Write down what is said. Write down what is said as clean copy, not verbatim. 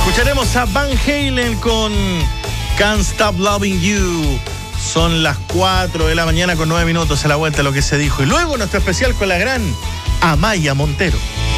Escucharemos a Van Halen con Can't Stop Loving You. Son las 4 de la mañana con 9 minutos a la vuelta de lo que se dijo. Y luego nuestro especial con la gran Amaya Montero.